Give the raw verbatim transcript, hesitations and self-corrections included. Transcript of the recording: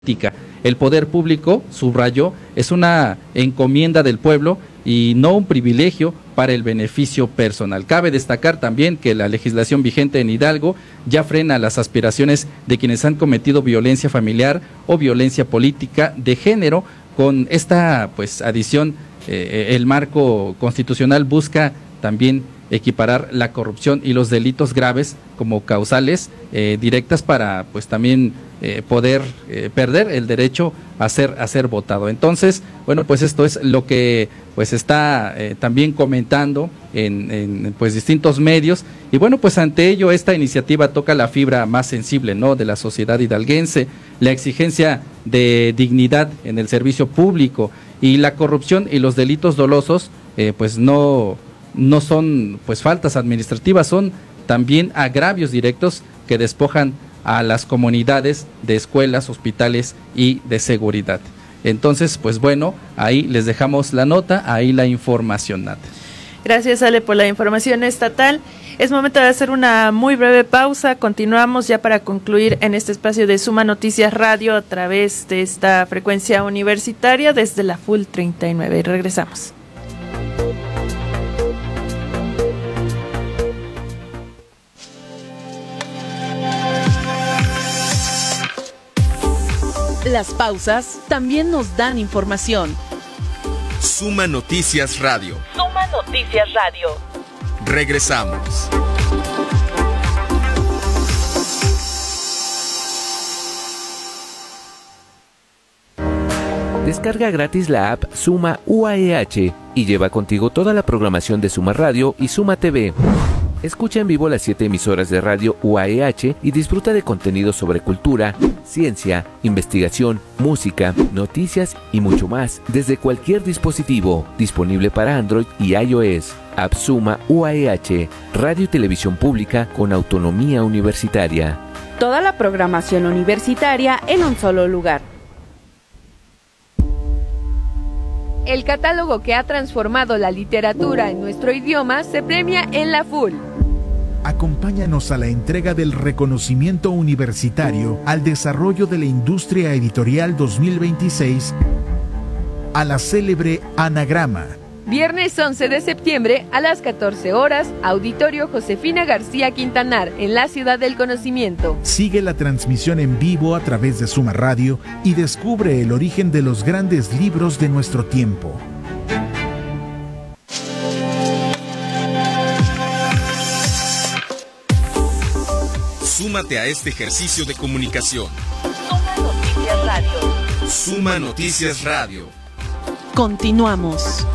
El poder público, subrayó, es una encomienda del pueblo y no un privilegio para el beneficio personal. Cabe destacar también que la legislación vigente en Hidalgo ya frena las aspiraciones de quienes han cometido violencia familiar o violencia política de género. Con esta pues adición, eh, el marco constitucional busca también equiparar la corrupción y los delitos graves como causales eh, directas para pues también eh, poder eh, perder el derecho a ser a ser votado. Entonces, bueno, pues esto es lo que pues está eh, también comentando en, en pues distintos medios, y bueno, pues ante ello esta iniciativa toca la fibra más sensible, ¿no?, de la sociedad hidalguense, la exigencia de dignidad en el servicio público, y la corrupción y los delitos dolosos eh, pues no no son pues faltas administrativas, son también agravios directos que despojan a las comunidades de escuelas, hospitales y de seguridad. Entonces, pues bueno, ahí les dejamos la nota, ahí la información, Nat. Gracias, Ale, por la información estatal. Es momento de hacer una muy breve pausa. Continuamos ya para concluir en este espacio de Suma Noticias Radio a través de esta frecuencia universitaria desde la Full treinta y nueve. Regresamos. Las pausas también nos dan información. Suma Noticias Radio. Suma Noticias Radio. Regresamos. Descarga gratis la app Suma U A E H y lleva contigo toda la programación de Suma Radio y Suma T V. Escucha en vivo las siete emisoras de radio U A E H y disfruta de contenido sobre cultura, ciencia, investigación, música, noticias y mucho más desde cualquier dispositivo, disponible para Android y iOS. App Suma U A E H, radio y televisión pública con autonomía universitaria. Toda la programación universitaria en un solo lugar. El catálogo que ha transformado la literatura en nuestro idioma se premia en la Full. Acompáñanos a la entrega del reconocimiento universitario al desarrollo de la industria editorial dos mil veintiséis a la célebre Anagrama. Viernes once de septiembre a las catorce horas, Auditorio Josefina García Quintanar, en la Ciudad del Conocimiento. Sigue la transmisión en vivo a través de Suma Radio y descubre el origen de los grandes libros de nuestro tiempo. Súmate a este ejercicio de comunicación. Suma Noticias Radio. Suma Noticias Radio. Continuamos.